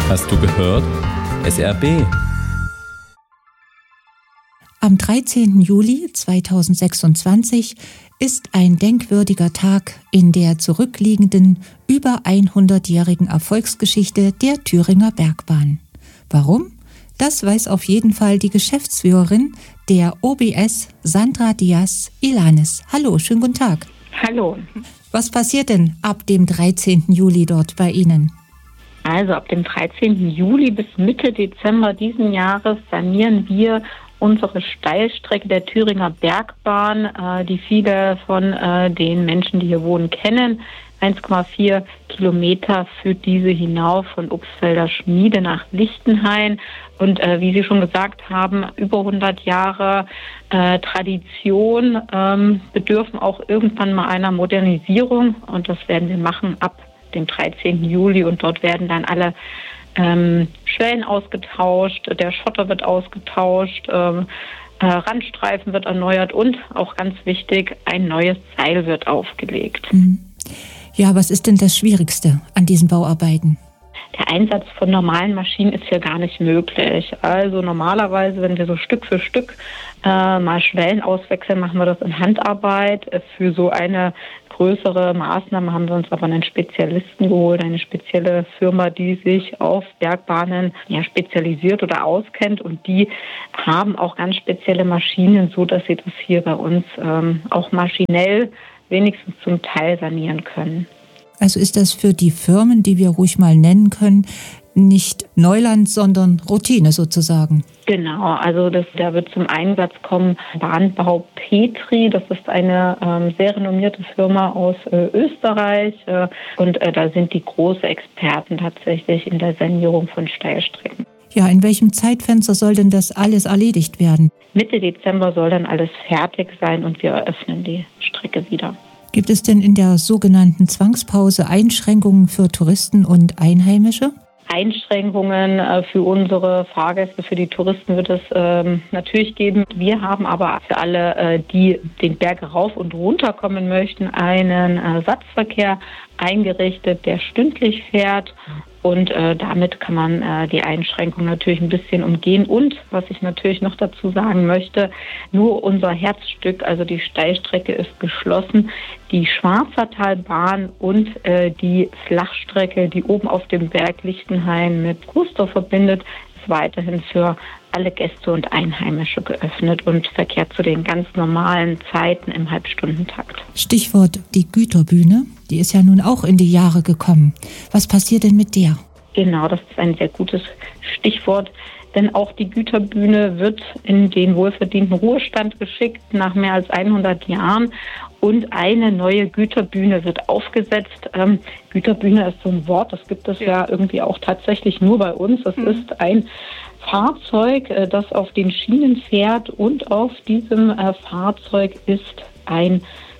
Hast du gehört? SRB. Am 13. Juli 2026 ist ein denkwürdiger Tag in der zurückliegenden, über 100-jährigen Erfolgsgeschichte der Thüringer Bergbahn. Warum? Das weiß auf jeden Fall die Geschäftsführerin der OBS, Sandra Diaz-Ilanes. Hallo, schönen guten Tag. Hallo. Was passiert denn ab dem 13. Juli dort bei Ihnen? Also ab dem 13. Juli bis Mitte Dezember diesen Jahres sanieren wir unsere Steilstrecke der Thüringer Bergbahn, die viele von den Menschen, die hier wohnen, kennen. 1,4 Kilometer führt diese hinauf von Upsfelder Schmiede nach Lichtenhain. Und wie Sie schon gesagt haben, über 100 Jahre Tradition bedürfen auch irgendwann mal einer Modernisierung. Und das werden wir machen ab dem 13. Juli. Und dort werden dann alle Schwellen ausgetauscht, der Schotter wird ausgetauscht, Randstreifen wird erneuert und auch ganz wichtig, ein neues Seil wird aufgelegt. Ja, was ist denn das Schwierigste an diesen Bauarbeiten? Der Einsatz von normalen Maschinen ist hier gar nicht möglich. Also normalerweise, wenn wir so Stück für Stück mal Schwellen auswechseln, machen wir das in Handarbeit. Für so eine größere Maßnahme haben wir uns aber einen Spezialisten geholt, eine spezielle Firma, die sich auf Bergbahnen spezialisiert oder auskennt. Und die haben auch ganz spezielle Maschinen, so dass sie das hier bei uns auch maschinell wenigstens zum Teil sanieren können. Also ist das für die Firmen, die wir ruhig mal nennen können, nicht Neuland, sondern Routine sozusagen? Genau, also da wird zum Einsatz kommen Bahnbau Petri. Das ist eine sehr renommierte Firma aus Österreich. Und da sind die große Experten tatsächlich in der Sanierung von Steilstrecken. Ja, in welchem Zeitfenster soll denn das alles erledigt werden? Mitte Dezember soll dann alles fertig sein und wir eröffnen die Strecke wieder. Gibt es denn in der sogenannten Zwangspause Einschränkungen für Touristen und Einheimische? Einschränkungen für unsere Fahrgäste, für die Touristen wird es natürlich geben. Wir haben aber für alle, die den Berg rauf und runter kommen möchten, einen Ersatzverkehr eingerichtet, der stündlich fährt. Und damit kann man die Einschränkung natürlich ein bisschen umgehen. Und was ich natürlich noch dazu sagen möchte, nur unser Herzstück, also die Steilstrecke, ist geschlossen. Die Schwarzertalbahn und die Flachstrecke, die oben auf dem Berg Lichtenhain mit Coesdorf verbindet, ist weiterhin für alle Gäste und Einheimische geöffnet und verkehrt zu den ganz normalen Zeiten im Halbstundentakt. Stichwort die Güterbühne, die ist ja nun auch in die Jahre gekommen. Was passiert denn mit der? Genau, das ist ein sehr gutes Stichwort, denn auch die Güterbühne wird in den wohlverdienten Ruhestand geschickt nach mehr als 100 Jahren und eine neue Güterbühne wird aufgesetzt. Güterbühne ist so ein Wort, das gibt es ja irgendwie auch tatsächlich nur bei uns. Das ist ein Fahrzeug, das auf den Schienen fährt und auf diesem Fahrzeug ist ein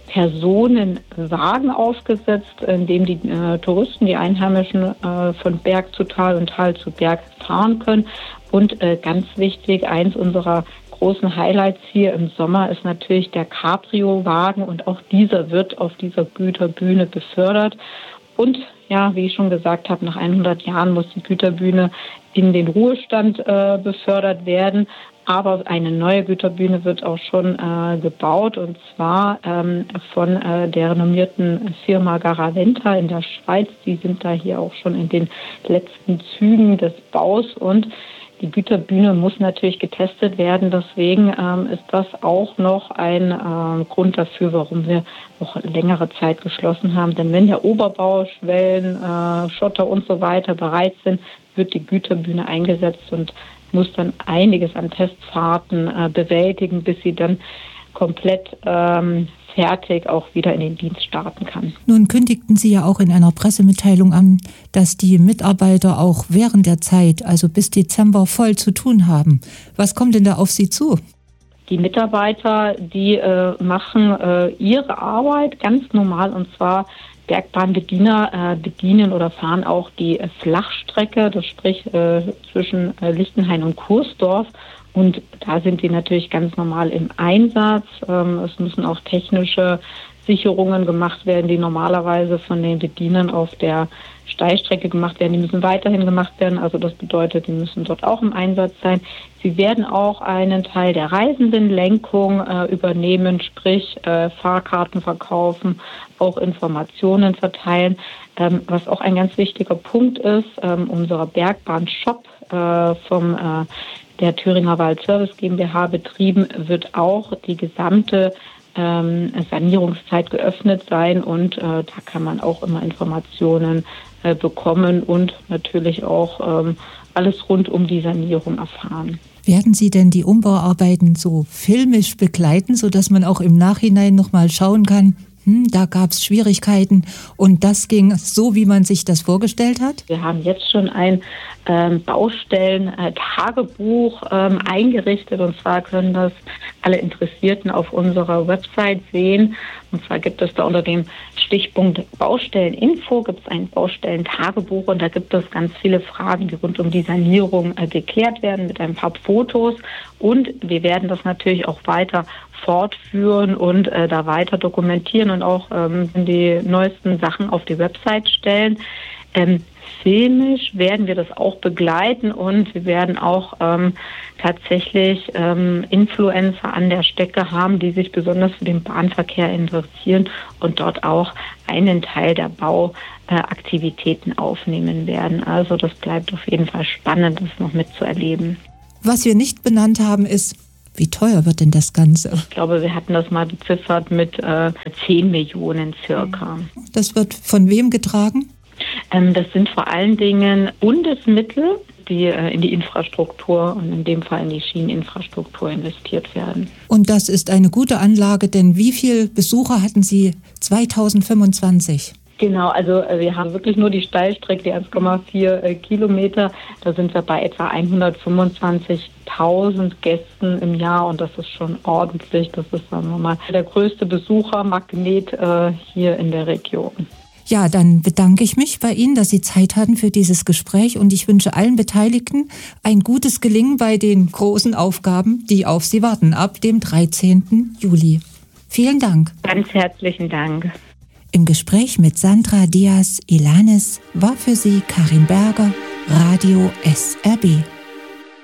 Personenwagen aufgesetzt, in dem die Touristen, die Einheimischen von Berg zu Tal und Tal zu Berg fahren können. Und ganz wichtig, eins unserer großen Highlights hier im Sommer ist natürlich der Cabrio-Wagen und auch dieser wird auf dieser Güterbühne befördert. Und ja, wie ich schon gesagt habe, nach 100 Jahren muss die Güterbühne in den Ruhestand befördert werden. Aber eine neue Güterbühne wird auch schon gebaut und zwar von der renommierten Firma Garaventa in der Schweiz. Die sind da hier auch schon in den letzten Zügen des Baus und die Güterbühne muss natürlich getestet werden. Deswegen ist das auch noch ein Grund dafür, warum wir noch längere Zeit geschlossen haben. Denn wenn der Oberbau, Schwellen, Schotter und so weiter bereit sind, wird die Güterbühne eingesetzt und muss dann einiges an Testfahrten bewältigen, bis sie dann komplett fertig auch wieder in den Dienst starten kann. Nun kündigten Sie ja auch in einer Pressemitteilung an, dass die Mitarbeiter auch während der Zeit, also bis Dezember, voll zu tun haben. Was kommt denn da auf Sie zu? Die Mitarbeiter, die machen ihre Arbeit ganz normal und zwar Bergbahnbediener bedienen oder fahren auch die Flachstrecke, das sprich zwischen Lichtenhain und Coesdorf. Und da sind die natürlich ganz normal im Einsatz. Es müssen auch technische Sicherungen gemacht werden, die normalerweise von den Bedienern auf der Steigstrecke gemacht werden. Die müssen weiterhin gemacht werden. Also das bedeutet, die müssen dort auch im Einsatz sein. Sie werden auch einen Teil der Reisendenlenkung übernehmen, sprich Fahrkarten verkaufen, auch Informationen verteilen. Was auch ein ganz wichtiger Punkt ist, unser Bergbahn-Shop vom der Thüringer Wald Service GmbH betrieben, wird auch die gesamte Sanierungszeit geöffnet sein und da kann man auch immer Informationen bekommen und natürlich auch alles rund um die Sanierung erfahren. Werden Sie denn die Umbauarbeiten so filmisch begleiten, sodass man auch im Nachhinein nochmal schauen kann, da gab es Schwierigkeiten und das ging so, wie man sich das vorgestellt hat? Wir haben jetzt schon ein Baustellen-Tagebuch eingerichtet und zwar können das alle Interessierten auf unserer Website sehen. Und zwar gibt es da unter dem Stichpunkt Baustelleninfo gibt es ein Baustellen-Tagebuch und da gibt es ganz viele Fragen, die rund um die Sanierung geklärt werden mit ein paar Fotos und wir werden das natürlich auch weiter fortführen und da weiter dokumentieren und auch die neuesten Sachen auf die Website stellen. Filmisch werden wir das auch begleiten und wir werden auch tatsächlich Influencer an der Strecke haben, die sich besonders für den Bahnverkehr interessieren und dort auch einen Teil der Bauaktivitäten aufnehmen werden. Also das bleibt auf jeden Fall spannend, das noch mitzuerleben. Was wir nicht benannt haben, ist, wie teuer wird denn das Ganze? Ich glaube, wir hatten das mal beziffert mit 10 Millionen circa. Das wird von wem getragen? Das sind vor allen Dingen Bundesmittel, die in die Infrastruktur und in dem Fall in die Schieneninfrastruktur investiert werden. Und das ist eine gute Anlage, denn wie viele Besucher hatten Sie 2025? Genau, also wir haben wirklich nur die Steilstrecke, die 1,4 Kilometer. Da sind wir bei etwa 125.000 Gästen im Jahr und das ist schon ordentlich. Das ist, sagen wir mal, der größte Besuchermagnet hier in der Region. Ja, dann bedanke ich mich bei Ihnen, dass Sie Zeit hatten für dieses Gespräch und ich wünsche allen Beteiligten ein gutes Gelingen bei den großen Aufgaben, die auf Sie warten, ab dem 13. Juli. Vielen Dank. Ganz herzlichen Dank. Im Gespräch mit Sandra Diaz-Ilanes war für Sie Karin Berger, Radio SRB.